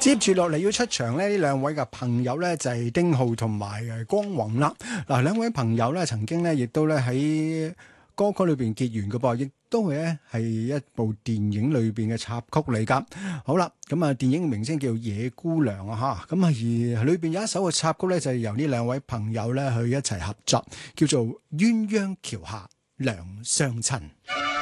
接住落嚟要出場呢兩位嘅朋友呢，就係丁浩同埋江宏啦。嗱，兩位朋友呢，曾經呢亦都咧喺歌曲裏邊結緣嘅噃，亦都係一部電影裏邊嘅插曲嚟噶。好啦，咁啊電影名稱叫《野姑娘》啊吓，咁啊而裏邊有一首嘅插曲呢，就係由呢兩位朋友呢去一齊合作，叫做《鴛鴦橋下兩相親》。